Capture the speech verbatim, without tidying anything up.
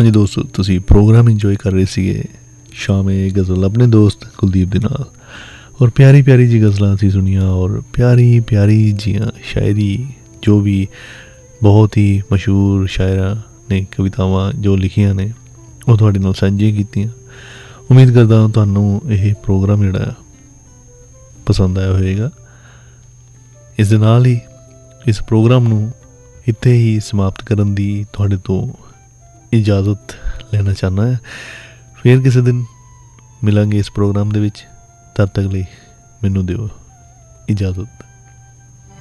ਹਾਂਜੀ ਦੋਸਤੋ, ਤੁਸੀਂ ਪ੍ਰੋਗਰਾਮ ਇੰਜੋਏ ਕਰ ਰਹੇ ਸੀਗੇ ਸ਼ਾਮੇ ਗਜ਼ਲ ਆਪਣੇ ਦੋਸਤ ਕੁਲਦੀਪ ਦੇ ਨਾਲ। ਔਰ ਪਿਆਰੀ ਪਿਆਰੀ ਜੀ ਗਜ਼ਲਾਂ ਅਸੀਂ ਸੁਣੀਆਂ ਔਰ ਪਿਆਰੀ ਪਿਆਰੀ ਜੀਆਂ ਸ਼ਾਇਰੀ, ਜੋ ਵੀ ਬਹੁਤ ਹੀ ਮਸ਼ਹੂਰ ਸ਼ਾਇਰਾਂ ਨੇ ਕਵਿਤਾਵਾਂ ਜੋ ਲਿਖੀਆਂ ਨੇ ਉਹ ਤੁਹਾਡੇ ਨਾਲ ਸਾਂਝੀਆਂ ਕੀਤੀਆਂ। ਉਮੀਦ ਕਰਦਾ ਤੁਹਾਨੂੰ ਇਹ ਪ੍ਰੋਗਰਾਮ ਜਿਹੜਾ ਪਸੰਦ ਆਇਆ ਹੋਵੇਗਾ। ਇਸ ਦੇ ਨਾਲ ਹੀ ਇਸ ਪ੍ਰੋਗਰਾਮ ਨੂੰ ਇੱਥੇ ਹੀ ਸਮਾਪਤ ਕਰਨ ਦੀ ਤੁਹਾਡੇ ਤੋਂ ਇਜਾਜ਼ਤ ਲੈਣਾ ਚਾਹੁੰਦਾ ਹਾਂ। ਫਿਰ ਕਿਸੇ ਦਿਨ ਮਿਲਾਂਗੇ ਇਸ ਪ੍ਰੋਗਰਾਮ ਦੇ ਵਿੱਚ। ਤਦ ਤੱਕ ਲਈ ਮੈਨੂੰ ਦਿਓ ਇਜਾਜ਼ਤ।